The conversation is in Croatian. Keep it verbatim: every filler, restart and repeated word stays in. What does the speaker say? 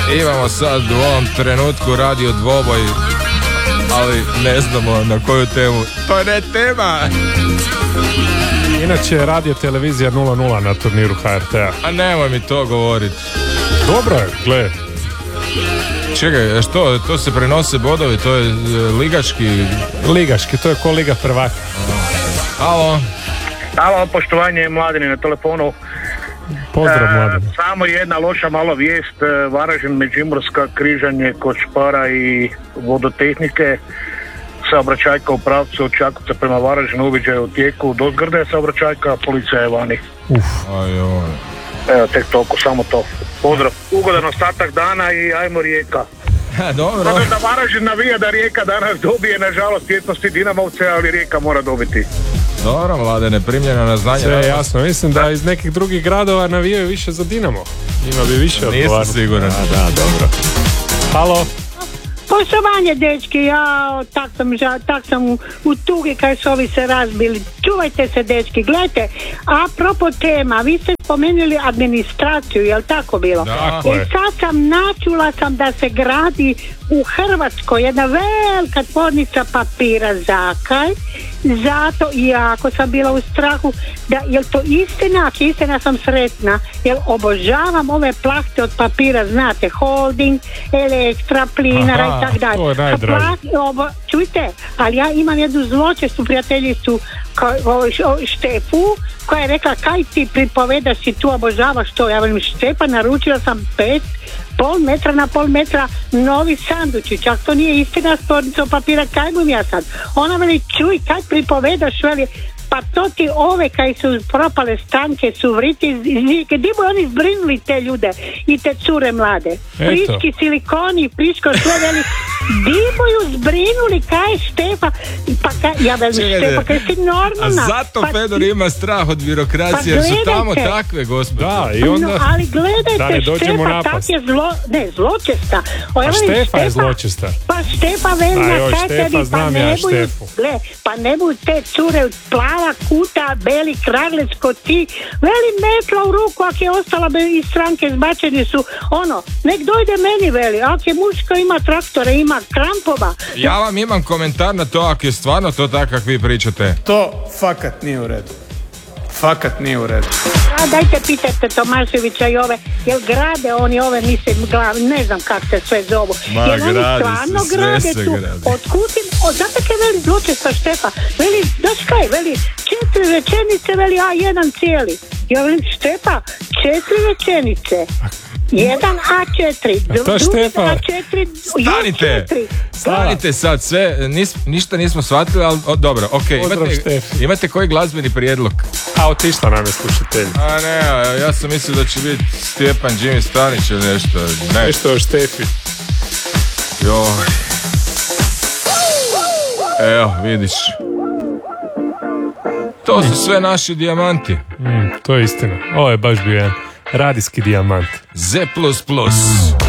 Imamo sad u ovom trenutku radio dvoboj, ali ne znamo na koju temu. To je ne tema. Inače radio televizija nula nula na turniru H R T-a. A nemoj mi to govoriti. Dobro je, gle. Čekaj, što, to se prenose bodovi, to je ligaški... Ligaški, to je ko Liga prvaka. Alo. Alo, poštovanje, Mladini na telefonu. Pozdrav, Mladini. E, samo jedna loša malo vijest, Varaždin, Međimurska, križanje kod Špara i vodotehnike. Saobraćajka u pravcu od Čakovca prema Varaždinu, uviđaj u tijeku, dozgrda je saobraćajka, policija je vani. Uf. Ajoj. Evo, tek toliko, samo to. Pozdrav, ugodan ostatak dana i ajmo Rijeka. Ha, dobro. Zato da Varaždin navija da Rijeka danas dobije, nažalost, vjetnosti Dinamovce, ali Rijeka mora dobiti. Dobro, Mladene, primljeno na znanje. Sve je jasno, mislim da iz nekih drugih gradova navijaju više za Dinamo. Ima bi više odgovarno. Nisam siguran. Da, da, dobro. Halo? Poštovanje, dečki, ja tak sam, ža, tak sam u, u tugi kad su ovi se razbili. Čuvajte se, dečki, gledajte, apropo tema, vi ste spomenuli administraciju, je li tako bilo? Da. I sad sam načula sam da se gradi u Hrvatskoj jedna velika tvornica papira. Zakaj? Zato, iako sam bila u strahu, da, jel to istina? Ako istina, sam sretna, jer obožavam ove plahte od papira, znate, Holding, Elektra, Plinara i tako dalje. To je najdraži. Čujte, ali ja imam jednu zločestu prijateljicu, ko, o, o, Štefu, koja je rekla, kaj ti pripovedaš si tu, obožavaš to? Ja velim, Štefa, naručila sam pet pol metra na pol metra novi sandučić, čak to nije istina s tvornicom papira, kaj bum ja sad? Ona veli, čuj, kaj pripovedaš, veli, pa to ti ove kaj su propale stranke su vriti, gdje bi oni zbrinuli te ljude i te cure mlade? Friški silikoni, friško sve, veli, gdje bi ju zbrinuli, kaj Štefa? Pa kaj, ja velim, Štefa, kaj si normalna? A zato pa Fedor ti... ima strah od birokracije, pa jer su tamo gledajte. takve, gospođe. Da, i onda... No, ali gledajte, da ne dođemo Štefa napast. tak je zlo, ne, zločesta. O, A evo Štefa Štefa je zločesta. Pa Štefa veli A na joj, kaj Štefa, tebi, pa znam ne ja budu, Štefu. gle, pa ne budu te cure plava kuta, beli kraglec kod ti, veli metla u ruku, ako je ostala be, iz stranke zbačeni su, ono, nek dojde meni, veli, ako je muško ima traktore, ima krampova. Ja vam imam komentar na to, ako je stvarno to tako kako vi pričate. To fakat nije u redu. Fakat nije u redu. A dajte pitajte Tomaševića i ove, jel grade oni ove, mislim, glav, ne znam kak se sve zovu. Ma, jel oni gradi stvarno se, sve grade se tu? gradi. Otkutim, o, zato kaj veli zločesta Štefa, veli, daš kaj, veli, četiri rečenice, veli, a jedan cijeli. Ja velim, Štefa, četiri rečenice. Jedan A četiri, to Štefa. A četiri, Stanite, stanite sad sve, nis, ništa nismo shvatili, ali o, dobro, ok, imate, imate koji glazbeni prijedlog? A otišla nam je slušatelj. A ne, ja sam mislio da će biti Stjepan Jimmy Stanić ili nešto, ne. Nešto o Štefi. Joj. Evo, vidiš. To su sve naši dijamanti. Mm, to je istina. Ovo je baš bio jedan radijski dijamant. Z plus plus.